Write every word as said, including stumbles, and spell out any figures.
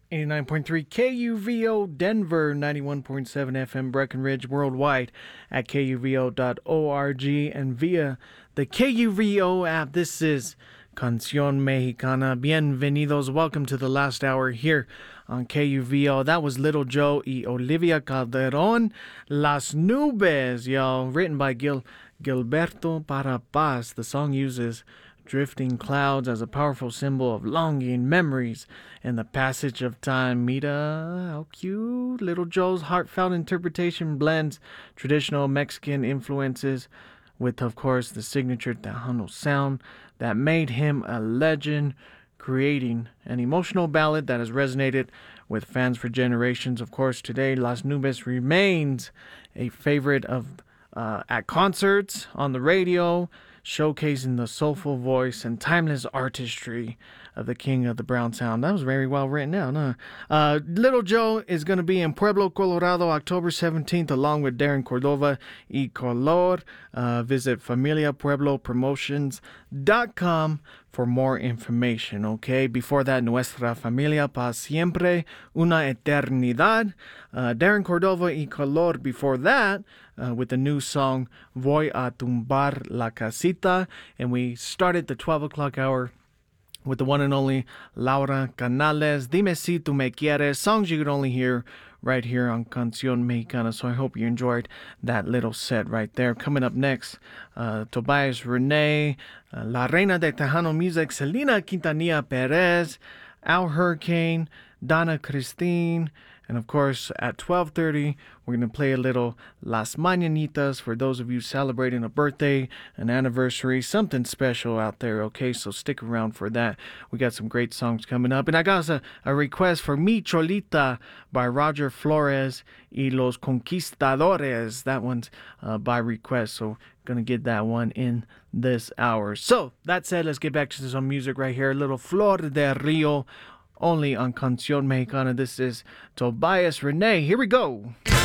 eighty-nine point three K U V O Denver, ninety-one point seven F M Breckenridge, worldwide at K U V O dot org and via the K U V O app. This is Canción Mexicana. Bienvenidos. Welcome to the last hour here on K U V O. That was Little Joe y Olivia Calderon, Las Nubes, y'all. Written by Gil Gilberto Para Paz. The song uses drifting clouds as a powerful symbol of longing, memories, and the passage of time. Mira, how cute. Little Joe's heartfelt interpretation blends traditional Mexican influences with, of course, the signature Tejano sound that made him a legend, creating an emotional ballad that has resonated with fans for generations. Of course, today, Las Nubes remains a favorite of uh, at concerts, on the radio, showcasing the soulful voice and timeless artistry of the king of the brown sound. That was very well written down, huh? Uh, Little Joe is going to be in Pueblo, Colorado, October seventeenth, along with Darren Cordova y Color. Uh, visit familia pueblo promotions dot com for more information, okay? Before that, Nuestra Familia Pa Siempre, Una Eternidad. Uh, Darren Cordova y Color before that, uh, with the new song, Voy a Tumbar la Casita. And we started the twelve o'clock hour with the one and only Laura Canales, Dime Si Tu Me Quieres, songs you could only hear right here on Canción Mexicana. So I hope you enjoyed that little set right there. Coming up next, uh, Tobias Renee, uh, La Reina de Tejano Music, Selena Quintanilla Perez, Al Hurricane, Donna Christine, and of course, at twelve thirty, we're going to play a little Las Mañanitas for those of you celebrating a birthday, an anniversary, something special out there, okay? So stick around for that. We got some great songs coming up. And I got a, a request for Mi Cholita by Roger Flores y Los Conquistadores. That one's uh, by request, so going to get that one in this hour. So, that said, let's get back to some music right here. A little Flor de Rio, only on Canción Mexicana. This is Tobias Renee. Here we go.